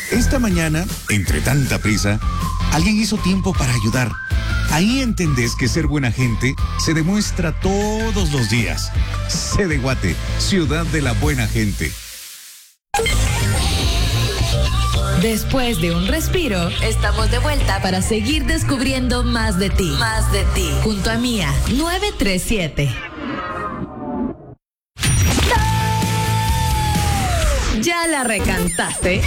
Esta mañana, entre tanta prisa, alguien hizo tiempo para ayudar. Ahí entendés que ser buena gente se demuestra todos los días. C de Guate, ciudad de la buena gente. Después de un respiro, estamos de vuelta para seguir descubriendo más de ti. Más de ti. Junto a Mía, 937. ¿Ya la recantaste?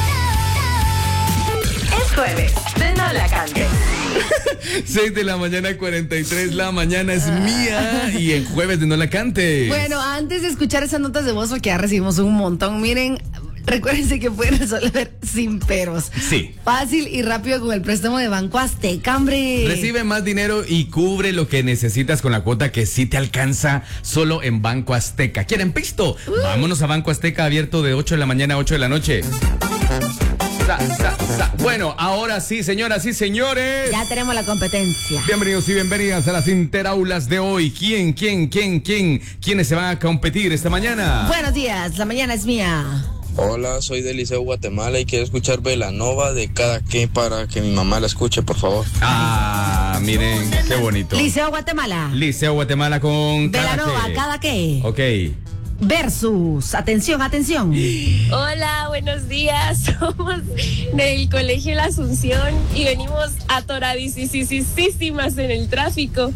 Es jueves de No La Cantes. 6 de la mañana, 43. La mañana es mía y en jueves de No La Cantes. Bueno, antes de escuchar esas notas de voz, porque ya recibimos un montón, miren, recuérdense que pueden resolver sin peros. Sí. Fácil y rápido con el préstamo de Banco Azteca, hombre. Recibe más dinero y cubre lo que necesitas con la cuota que sí te alcanza solo en Banco Azteca. ¿Quieren pisto? Vámonos a Banco Azteca, abierto de 8 de la mañana a 8 de la noche. Bueno, ahora sí, señoras y señores. Ya tenemos la competencia. Bienvenidos y bienvenidas a las interaulas de hoy. ¿Quiénes se van a competir esta mañana? Buenos días, la mañana es mía. Hola, soy de Liceo Guatemala y quiero escuchar Belanova de Cada Que para que mi mamá la escuche, por favor. Ah, miren, qué bonito. Liceo Guatemala. Liceo Guatemala con Belanova, ¿cada qué? Ok. Versus, atención. Hola, buenos días. Somos del Colegio La Asunción y venimos atoradísimas en el tráfico.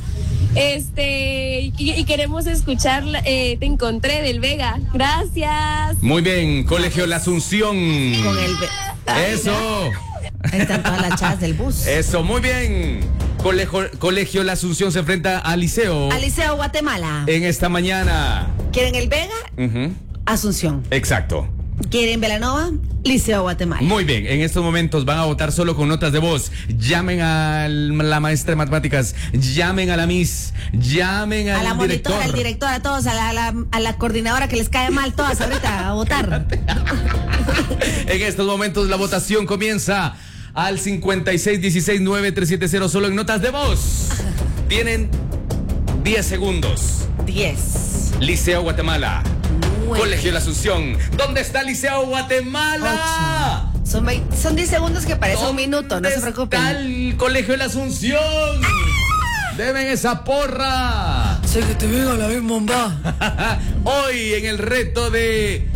Y queremos escuchar Te Encontré del Vega. Gracias. Muy bien, Colegio La Asunción. Con el Eso. Ahí están todas las chavas del bus. Eso, muy bien. Colegio La Asunción se enfrenta al Liceo. Al Liceo Guatemala. En esta mañana. ¿Quieren el Vega? Asunción. Exacto. ¿Quieren Belanova? Liceo Guatemala. Muy bien, en estos momentos van a votar solo con notas de voz. Llamen a la maestra de matemáticas, llamen a la Miss, llamen a la al director. monitora, al director, a todos, a la coordinadora que les cae mal, todas ahorita a votar. En estos momentos la votación comienza al 56169370 solo en notas de voz. Tienen 10 segundos. 10. Liceo Guatemala. 9. Colegio La Asunción. ¿Dónde está Liceo Guatemala? 8. Son 10 segundos que parece un minuto, no se preocupen. ¿Dónde está el Colegio La Asunción? Deben esa porra. Sé que te venga la misma bomba. Hoy en el reto de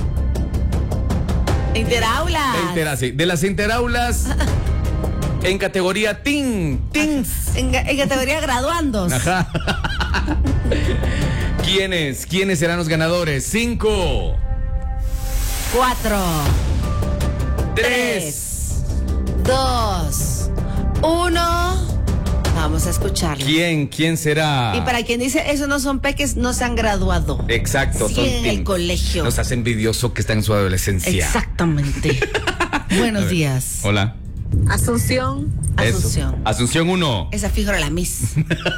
Interaulas. De las interaulas en categoría teens. En categoría graduandos. Ajá. ¿Quiénes serán los ganadores? 5 4 3 2 1. Vamos a escucharlo. ¿Quién será? Y para quien dice, eso no son peques, no se han graduado. Exacto, son siguen en el teens. colegio. Nos hace envidioso que está en su adolescencia. Exactamente. Buenos días. Hola. Asunción. Asunción. Eso. Asunción 1. Esa fijo era la Miss.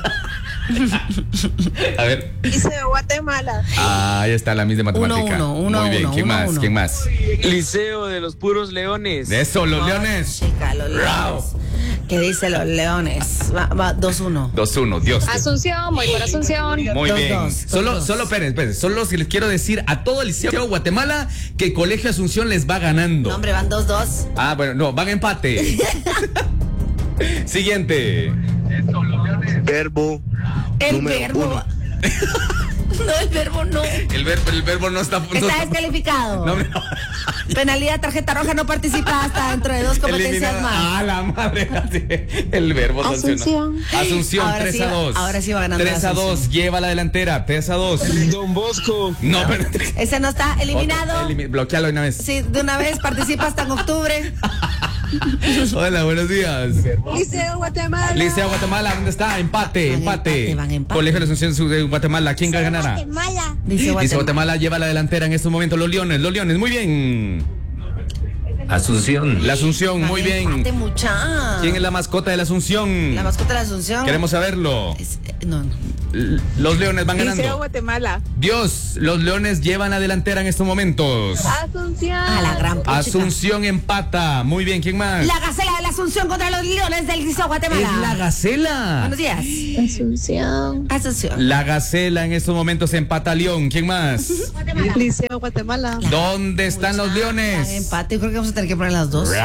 A ver. Liceo Guatemala. Ahí está la Miss de matemática. Uno, Muy bien. ¿Quién más? ¿Quién más? Liceo de los puros leones. Eso, los leones. Chica, los leones. ¿Qué dice los leones? Va 2-1. 2-1, Dios. Asunción, voy por Asunción. Muy Dos, bien. dos, Solo, dos. esperen. Solo si les quiero decir a todo el Liceo Guatemala que el Colegio Asunción les va ganando. No, hombre, van 2-2. Ah, bueno, no, van a empate. Siguiente. Verbo. El Número verbo. 1. No, el verbo no. El verbo no está. Está descalificado. No. Penalidad, tarjeta roja, no participa hasta dentro de 2 competencias Eliminada. más. Ah, la madre. El verbo sancionó. Asunción, Ahora 3-2. ahora sí va ganando 3-2, lleva la delantera. 3-2. Don Bosco. No, pero. Ese no está eliminado. Bloquealo una vez. Sí, de una vez participa hasta en octubre. Hola, buenos días. Liceo Guatemala. Liceo Guatemala, ¿dónde está? Empate. Van empate. Colegio de la Asunción de Guatemala, ¿quién ganará? Guatemala. Dice Dice Guatemala lleva la delantera en estos momentos. Los Leones, muy bien. Asunción. La Asunción, muy bien. Empate, mucha. ¿Quién es la mascota de la Asunción? La mascota de la Asunción? Queremos saberlo. No. Los Leones van Liceo ganando. Guatemala. Dios, los Leones llevan la delantera en estos momentos. Asunción. A la gran puchica. Asunción empata. Muy bien, ¿quién más? La Gacela de la Asunción contra los Leones del Liceo Guatemala. Es la Gacela. Buenos días. Asunción. Asunción. La Gacela en estos momentos empata a León. ¿Quién más? Liceo Guatemala. ¿Dónde están los Leones? Empate, creo que vamos a tener que poner las dos.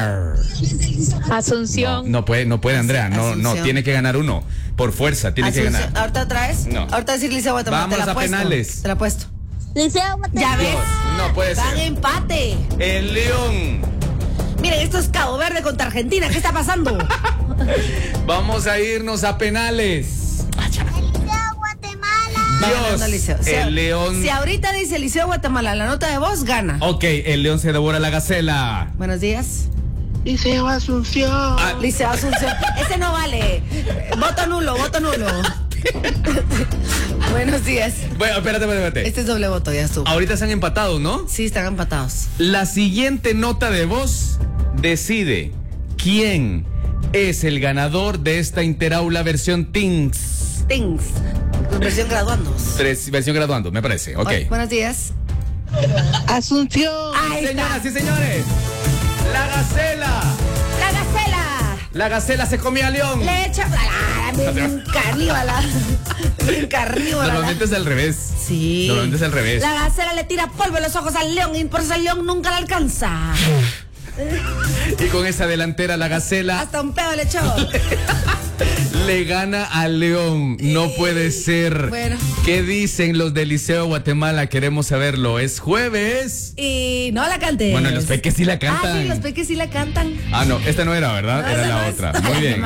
Asunción. No puede, Andrea. No, Asunción. tiene que ganar uno. Por fuerza, tiene que Asunción. ganar. ¿Ahorita otra vez? No. Ahorita decir Liceo Guatemala. Vámonos te la a apuesto. penales. Te la apuesto. Liceo Guatemala. Ya ves. No puede Van ser. empate. El León. Miren, esto es Cabo Verde contra Argentina. ¿Qué está pasando? Vamos a irnos a penales. Va ganando el Liceo. El León. Si ahorita dice Liceo Guatemala, la nota de voz gana. Ok, el León se devora la Gacela. Buenos días. Liceo Asunción. Liceo Asunción. Ese no vale. Voto nulo. Buenos días. Bueno, espérate. Este es doble voto, ya estuvo. Ahorita se han empatado, ¿no? Sí, están empatados. La siguiente nota de voz decide quién es el ganador de esta Interaula versión Things. Things. Versión graduandos. Versión graduando, me parece. Ok. Buenos días. Asunción. Ahí está. Señoras y señores, la Gacela. La Gacela. La Gacela se comió a León. Le echa. Bien carníbala. Bien carníbala. Normalmente es al revés. Sí. Normalmente es al revés. La Gacela le tira polvo en los ojos al León y por eso el León nunca la alcanza. Y con esa delantera, la Gacela Hasta un pedo le echó. le gana al León. No puede ser. Bueno. ¿Qué dicen los del Liceo Guatemala? Queremos saberlo. Es jueves. Y no la canté. Bueno, los peques sí la cantan. Ah, sí, los peques sí la cantan. Ah, no, esta no era, ¿verdad? No, Era esa la no es. otra. Muy bien.